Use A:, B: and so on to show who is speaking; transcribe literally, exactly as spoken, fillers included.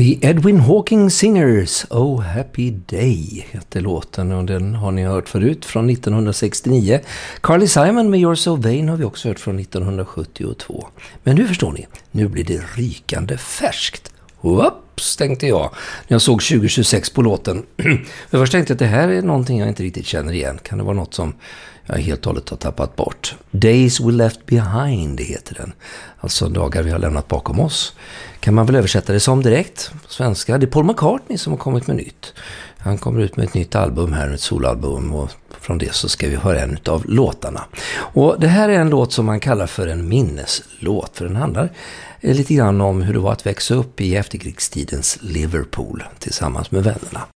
A: The Edwin Hawking Singers, Oh Happy Day heter låten, och den har ni hört förut från nittonhundrasextionio. Carly Simon med You're So Vain har vi också hört från nittonhundrasjuttiotvå. Men nu förstår ni, nu blir det rykande färskt. Whoops, tänkte jag när jag såg tjugo tjugosex på låten. För först tänkte jag att det här är någonting jag inte riktigt känner igen. Kan det vara något som jag helt och hållet har tappat bort? Days We Left Behind heter den. Alltså dagar vi har lämnat bakom oss. Kan man väl översätta det som direkt på svenska. Det är Paul McCartney som har kommit med nytt. Han kommer ut med ett nytt album här, ett solalbum, och från det så ska vi höra en av låtarna. Och det här är en låt som man kallar för en minneslåt, för den handlar lite grann om hur det var att växa upp i efterkrigstidens Liverpool tillsammans med vännerna.